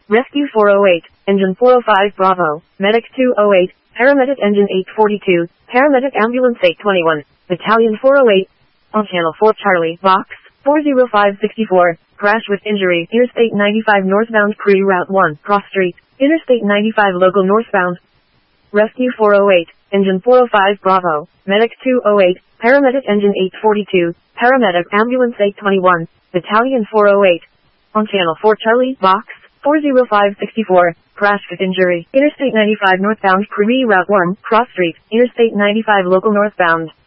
Rescue 408, Engine 405 Bravo, Medic 208, Paramedic Engine 842, Paramedic Ambulance 821, Battalion 408, on Channel 4 Charlie, Box 40564, crash with injury, Interstate 95 northbound crew Route 1, Cross Street, Interstate 95 local northbound. Rescue 408, Engine 405 Bravo, Medic 208, Paramedic Engine 842, Paramedic Ambulance 821, Battalion 408, on Channel 4 Charlie, Box 40564, crash with injury, Interstate 95 northbound crew Route 1, Cross Street, Interstate 95 local northbound.